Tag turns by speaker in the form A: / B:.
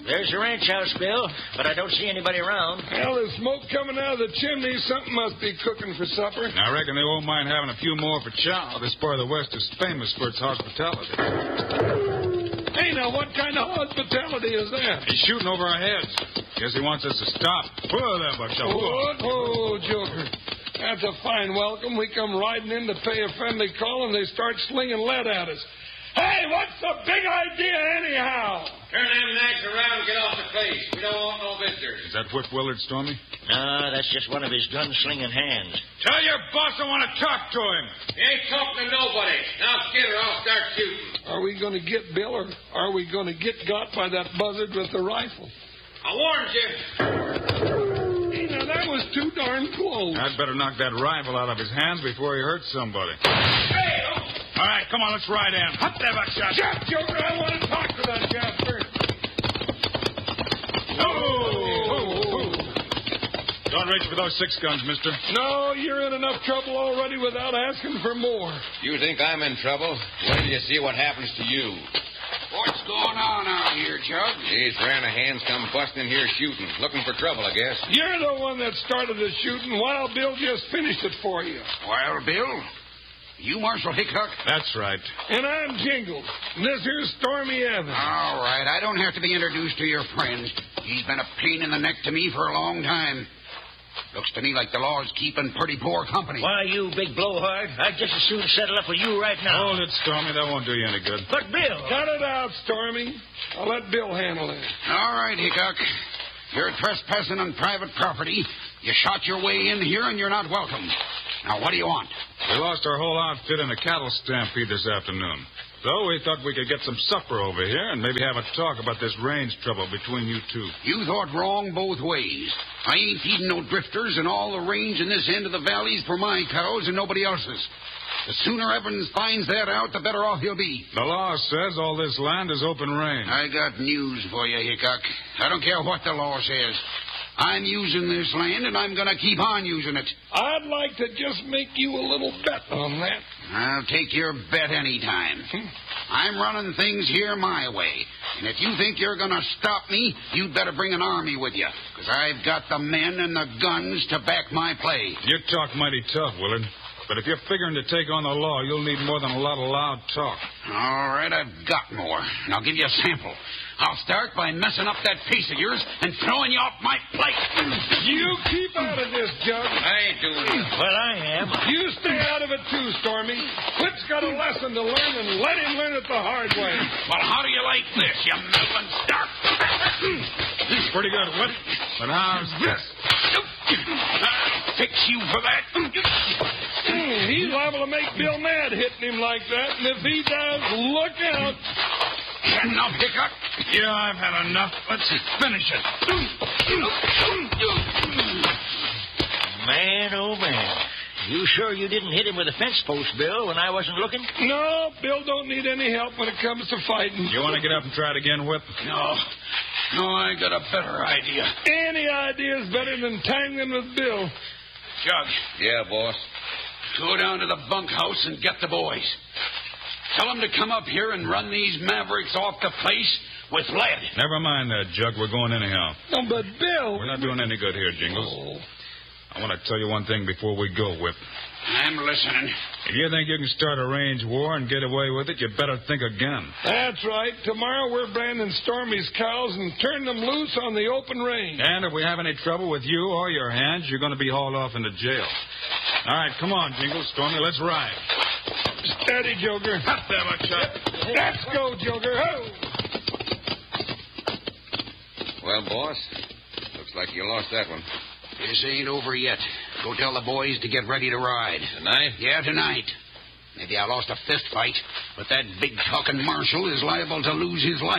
A: There's the ranch house, Bill, but I don't see anybody around.
B: Well, there's smoke coming out of the chimney. Something must be cooking for supper.
C: I reckon they won't mind having a few more for chow. This part of the West is famous for its hospitality.
B: Hey, now, what kind of hospitality is that?
C: He's shooting over our heads. Guess he wants us to stop. Whoa there, Buckshot.
B: Whoa, Joker. That's a fine welcome. We come riding in to pay a friendly call, and they start slinging lead at us. Hey, what's the big idea anyhow?
D: Turn them nags around and get off the place. We don't want no visitors.
C: Is that Whip Willard, Stormy?
A: No, that's just one of his gun-slinging hands.
C: Tell your boss I want to talk to him.
D: He ain't talking to nobody. Now get her, I'll start shooting.
B: Are we going to get Bill, or are we going to get got by that buzzard with the rifle?
D: I warned you.
B: Hey, now, that was too darn close.
C: I'd better knock that rifle out of his hands before he hurts somebody.
D: Hey,
C: All right, come on, let's ride in. Up there, Buckshot.
B: Shut, Joker, I want to talk to that Jasper.
C: Don't reach for those 6 guns, mister.
B: No, you're in enough trouble already without asking for more.
D: you think I'm in trouble? Wait till you see what happens to you.
E: What's going on out here, Jug?
D: These Ranahan's come busting in here shooting. Looking for trouble, I guess.
B: You're the one that started the shooting. Wild Bill just finished it for you.
E: Well, Bill, you Marshal Hickok?
C: That's right.
B: And I'm Jingles. And this here's Stormy Evans.
E: All right, I don't have to be introduced to your friend. He's been a pain in the neck to me for a long time. Looks to me like the law's keeping pretty poor company.
A: Why, you big blowhard, I'd just as soon settle up with you right now.
C: Hold it, Stormy. That won't do you any good.
A: But, Bill...
B: Cut it out, Stormy. I'll let Bill handle it.
E: All right, Hickok. You're trespassing on private property. You shot your way in here, and you're not welcome. Now, what do you want?
C: We lost our whole outfit in a cattle stampede this afternoon. So we thought we could get some supper over here and maybe have a talk about this range trouble between you two.
E: You thought wrong both ways. I ain't feeding no drifters, and all the range in this end of the valley's for my cows and nobody else's. The sooner Evans finds that out, the better off he'll be.
C: The law says all this land is open range.
E: I got news for you, Hickok. I don't care what the law says. I'm using this land, and I'm going to keep on using it.
B: I'd like to just make you a little bet on that.
E: I'll take your bet any time. I'm running things here my way. And if you think you're going to stop me, you'd better bring an army with you. Because I've got the men and the guns to back my play.
C: You talk mighty tough, Willard. But if you're figuring to take on the law, you'll need more than a lot of loud talk.
E: All right, I've got more. And I'll give you a sample. I'll start by messing up that face of yours and throwing you off my plate.
B: You keep out of this, Jug.
D: I ain't doing it.
A: Well, I am.
B: You stay out of it, too, Stormy. Whip's got a lesson to learn, and let him learn it the hard way.
E: Well, how do you like this, you melon stark?
C: Pretty good, Whip. But how's this?
E: I'll fix you for that.
B: He's liable to make Bill mad hitting him like that, and if he does, look out.
E: Enough, Hickok.
C: Yeah, I've had enough. Let's finish it.
A: Man, oh, man. You sure you didn't hit him with a fence post, Bill, when I wasn't looking?
B: No, Bill don't need any help when it comes to fighting.
C: You want to get up and try it again, Whip?
E: No, I got a better idea.
B: Any idea's better than tangling with Bill.
E: Jug,
D: Yeah, boss.
E: go down to the bunkhouse and get the boys. Tell them to come up here and run these mavericks off the place with lead.
C: Never mind that, Jug. We're going anyhow.
B: No, but Bill...
C: We're not doing any good here, Jingles.
B: Oh.
C: I want to tell you one thing before we go, Whip.
E: I'm listening.
C: If you think you can start a range war and get away with it, you better think again.
B: That's right. Tomorrow we're branding Stormy's cows and turn them loose on the open range.
C: And if we have any trouble with you or your hands, you're going to be hauled off into jail. All right, come on, Jingles. Stormy, let's ride.
B: Steady, Joker.
C: Up there, Buckshot.
B: Let's go, Joker. Ho!
D: Well, boss, looks like you lost that one.
E: This ain't over yet. Go tell the boys to get ready to ride.
D: Tonight?
E: Yeah, tonight. Maybe I lost a fist fight, but that big-talking marshal is liable to lose his life.